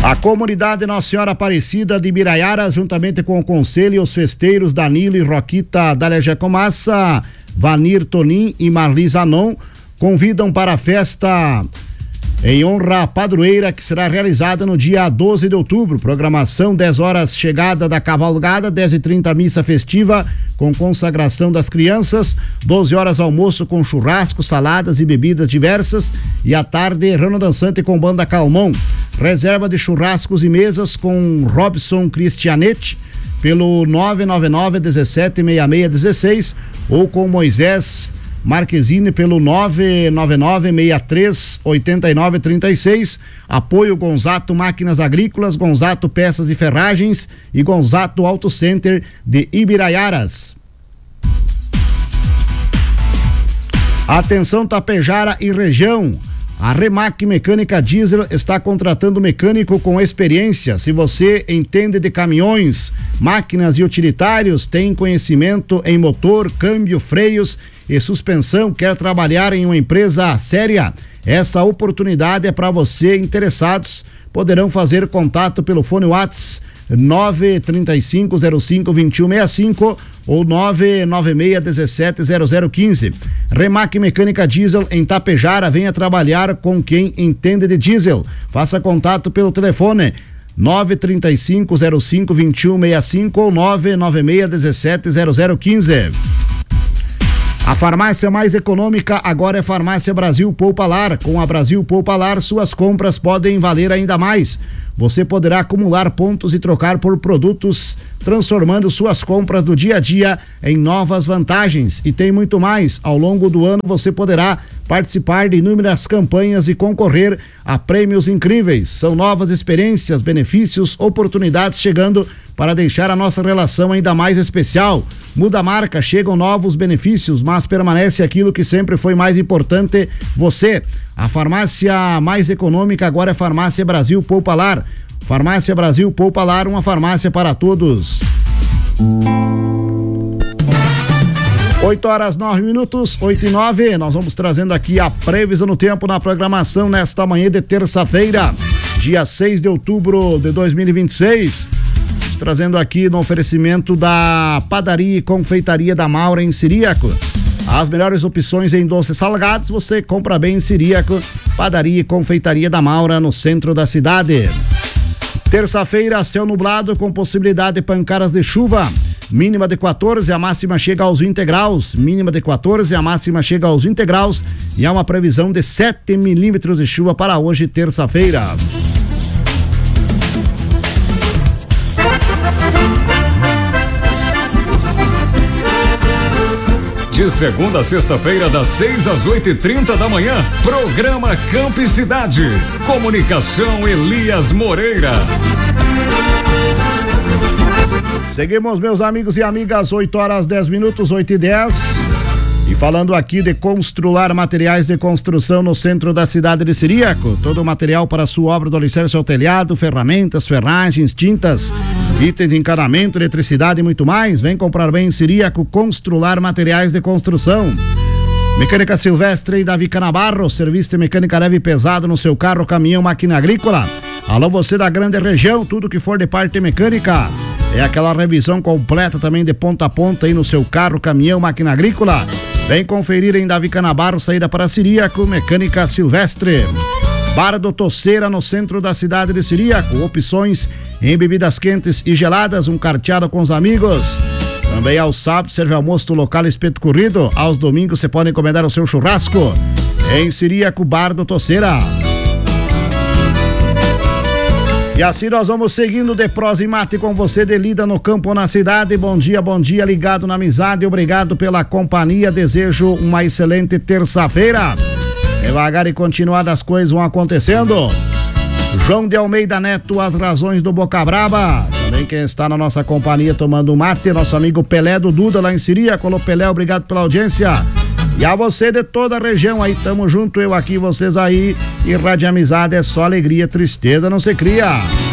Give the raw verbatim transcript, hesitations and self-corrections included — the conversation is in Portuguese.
A comunidade Nossa Senhora Aparecida de Ibiraiara, juntamente com o conselho e os festeiros Danilo e Roquita Dalejecomassa, Vanir Tonin e Marli Zanon, convidam para a festa em honra à padroeira, que será realizada no dia doze de outubro. Programação: dez horas chegada da cavalgada, dez e trinta missa festiva com consagração das crianças, doze horas almoço com churrasco, saladas e bebidas diversas, e à tarde rano dançante com banda Calmon. Reserva de churrascos e mesas com Robson Cristianetti pelo nove nove nove, dezessete, sessenta e seis, dezesseis ou com Moisés Marquezine pelo nove nove nove, sessenta e três, oitenta e nove, trinta e seis. Apoio Gonzato Máquinas Agrícolas, Gonzato Peças e Ferragens e Gonzato Auto Center de Ibiraiaras. Atenção Tapejara e região. A Remac Mecânica Diesel está contratando mecânico com experiência. Se você entende de caminhões, máquinas e utilitários, tem conhecimento em motor, câmbio, freios e suspensão, quer trabalhar em uma empresa séria, essa oportunidade é para você. Interessados poderão fazer contato pelo fone WhatsApp nove três cinco, zero cinco, dois um seis cinco ou nove nove seis, um sete, zero zero um cinco. Remac Mecânica Diesel em Tapejara, venha trabalhar com quem entende de diesel. Faça contato pelo telefone nove três cinco, zero cinco, dois um seis cinco ou nove nove seis, um sete, zero zero um cinco. A farmácia mais econômica agora é Farmácia Brasil Poupalar. Com a Brasil Poupalar, suas compras podem valer ainda mais. Você poderá acumular pontos e trocar por produtos, transformando suas compras do dia a dia em novas vantagens. E tem muito mais. Ao longo do ano você poderá participar de inúmeras campanhas e concorrer a prêmios incríveis. São novas experiências, benefícios, oportunidades chegando para deixar a nossa relação ainda mais especial. Muda a marca, chegam novos benefícios, mas permanece aquilo que sempre foi mais importante: você. A farmácia mais econômica agora é Farmácia Brasil Poupalar. Farmácia Brasil Poupalar, uma farmácia para todos. oito horas, nove minutos, oito e nove. Nós vamos trazendo aqui a previsão do tempo na programação nesta manhã de terça-feira, dia seis de outubro de dois mil e vinte e seis. Trazendo aqui no oferecimento da Padaria e Confeitaria da Maura em Ciríaco. As melhores opções em doces salgados você compra bem em Ciríaco. Padaria e Confeitaria da Maura, no centro da cidade. Terça-feira, céu nublado com possibilidade de pancadas de chuva. Mínima de quatorze, a máxima chega aos vinte graus. Mínima de quatorze, a máxima chega aos vinte graus. E há uma previsão de sete milímetros de chuva para hoje, terça-feira. De segunda a sexta-feira, das seis às oito e trinta da manhã, programa Campo e Cidade. Comunicação Elias Moreira. Seguimos, meus amigos e amigas, oito horas, dez minutos, oito e dez. E falando aqui de Constrular Materiais de Construção no centro da cidade de Ciríaco. Todo o material para a sua obra do alicerce ao telhado, ferramentas, ferragens, tintas, itens de encanamento, eletricidade e muito mais. Vem comprar bem em Ciríaco. Constrular Materiais de Construção. Mecânica Silvestre e Davi Canabarro, serviço de mecânica leve e pesado no seu carro, caminhão, máquina agrícola. Alô, você da grande região, tudo que for de parte mecânica. É aquela revisão completa também de ponta a ponta aí no seu carro, caminhão, máquina agrícola. Vem conferir em Davi Canabarro, saída para Ciríaco, Mecânica Silvestre. Bar do Toceira, no centro da cidade de Ciríaco. Opções em bebidas quentes e geladas, um carteado com os amigos. Também aos sábados serve almoço do local Espeto Corrido. Aos domingos você pode encomendar o seu churrasco. Em Ciríaco, Bar do Toceira. E assim nós vamos seguindo de prosa e mate com você, de lida no campo ou na cidade. Bom dia, bom dia, ligado na amizade. Obrigado pela companhia. Desejo uma excelente terça-feira. Devagar e continuar as coisas vão acontecendo. João de Almeida Neto, as razões do Boca Braba. Também quem está na nossa companhia tomando mate, nosso amigo Pelé do Duda lá em Ciríaco. Alô, Pelé, obrigado pela audiência. E a você de toda a região aí, tamo junto, eu aqui, vocês aí. E Rádio Amizade é só alegria, tristeza não se cria.